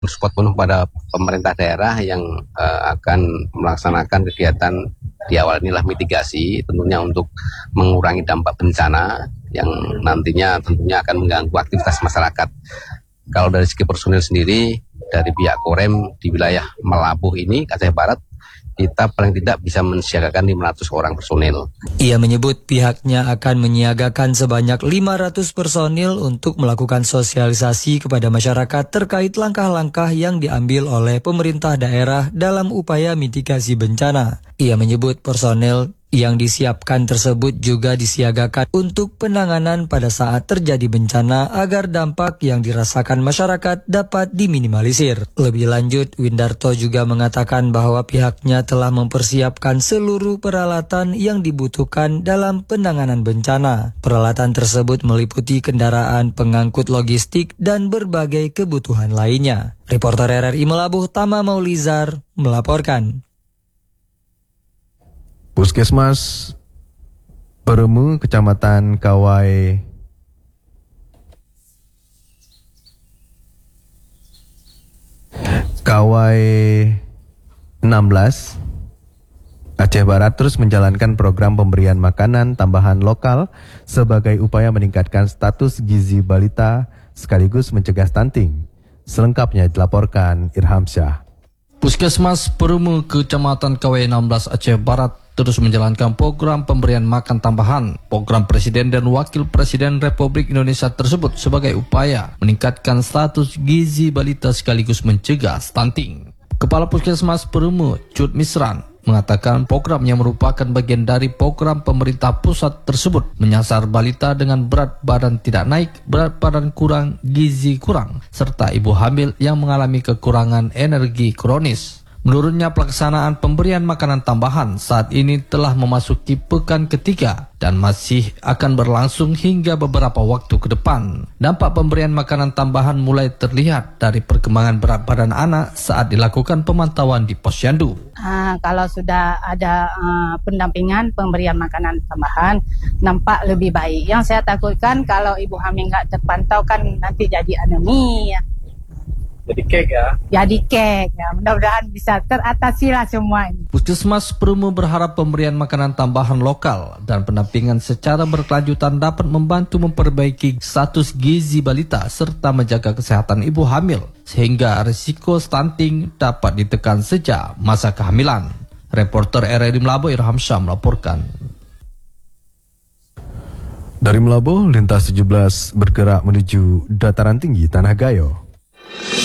support penuh pada pemerintah daerah yang akan melaksanakan kegiatan di awal inilah mitigasi, tentunya untuk mengurangi dampak bencana yang nantinya tentunya akan mengganggu aktivitas masyarakat. Kalau dari segi personil sendiri, dari pihak Korem di wilayah Melabuh ini, Aceh Barat, kita paling tidak bisa mensiagakan 500 orang personil. Ia menyebut pihaknya akan menyiagakan sebanyak 500 personil untuk melakukan sosialisasi kepada masyarakat terkait langkah-langkah yang diambil oleh pemerintah daerah dalam upaya mitigasi bencana. Ia menyebut personil yang disiapkan tersebut juga disiagakan untuk penanganan pada saat terjadi bencana agar dampak yang dirasakan masyarakat dapat diminimalisir. Lebih lanjut, Windarto juga mengatakan bahwa pihaknya telah mempersiapkan seluruh peralatan yang dibutuhkan dalam penanganan bencana. Peralatan tersebut meliputi kendaraan pengangkut logistik dan berbagai kebutuhan lainnya. Reporter RRI Melabuh, Tama Maulizar, melaporkan. Puskesmas Peremu, Kecamatan Kawai Kawai 16 Aceh Barat terus menjalankan program pemberian makanan tambahan lokal sebagai upaya meningkatkan status gizi balita sekaligus mencegah stunting. Selengkapnya dilaporkan Irham Syah. Puskesmas Peremu, Kecamatan Kawai 16 Aceh Barat terus menjalankan program pemberian makan tambahan. Program Presiden dan Wakil Presiden Republik Indonesia tersebut sebagai upaya meningkatkan status gizi balita sekaligus mencegah stunting. Kepala Puskesmas Peremu, Cut Misran, mengatakan program yang merupakan bagian dari program pemerintah pusat tersebut menyasar balita dengan berat badan tidak naik, berat badan kurang, gizi kurang, serta ibu hamil yang mengalami kekurangan energi kronis. Menurutnya, pelaksanaan pemberian makanan tambahan saat ini telah memasuki pekan ketiga dan masih akan berlangsung hingga beberapa waktu ke depan. Dampak pemberian makanan tambahan mulai terlihat dari perkembangan berat badan anak saat dilakukan pemantauan di Posyandu. Kalau sudah ada pendampingan pemberian makanan tambahan, nampak lebih baik. Yang saya takutkan kalau ibu hamil nggak terpantau kan nanti jadi anemia. Jadi kek ya? Jadi kek ya, mudah-mudahan bisa teratasi lah semua ini. Puskesmas Peremu berharap pemberian makanan tambahan lokal dan pendampingan secara berkelanjutan dapat membantu memperbaiki status gizi balita serta menjaga kesehatan ibu hamil sehingga risiko stunting dapat ditekan sejak masa kehamilan. Reporter RRI Melabuh Irham Syah melaporkan. Dari Melabuh, lintas 17 bergerak menuju dataran tinggi Tanah Gayo.